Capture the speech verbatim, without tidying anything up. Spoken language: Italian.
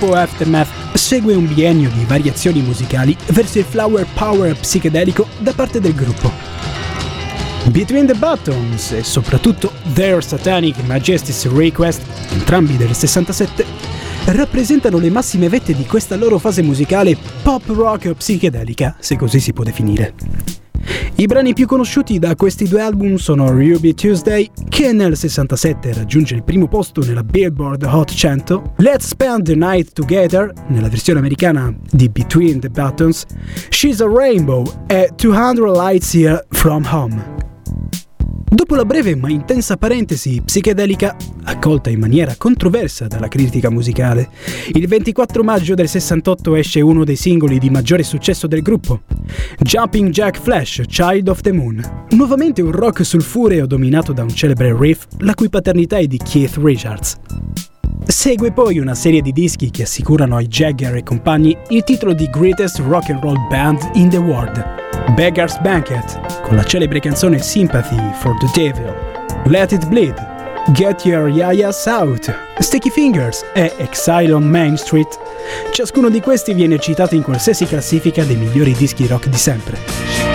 Dopo Aftermath segue un biennio di variazioni musicali verso il flower power psichedelico da parte del gruppo. Between the Buttons e soprattutto Their Satanic Majesty's Request, entrambi del sessantasette, rappresentano le massime vette di questa loro fase musicale pop rock psichedelica, se così si può definire. I brani più conosciuti da questi due album sono Ruby Tuesday, che nel sessantasette raggiunge il primo posto nella Billboard Hot cento, Let's Spend the Night Together, nella versione americana di Between the Buttons, She's a Rainbow e two hundred Lights Year From Home. Dopo la breve ma intensa parentesi psichedelica, accolta in maniera controversa dalla critica musicale, il ventiquattro maggio del sessantotto esce uno dei singoli di maggiore successo del gruppo, Jumping Jack Flash, Child of the Moon. Nuovamente un rock sulfureo dominato da un celebre riff, la cui paternità è di Keith Richards. Segue poi una serie di dischi che assicurano ai Jagger e compagni il titolo di Greatest Rock and Roll Band in the World, Beggar's Banquet, con la celebre canzone Sympathy for the Devil, Let It Bleed, Get Your Yayas Out, Sticky Fingers e Exile on Main Street. Ciascuno di questi viene citato in qualsiasi classifica dei migliori dischi rock di sempre.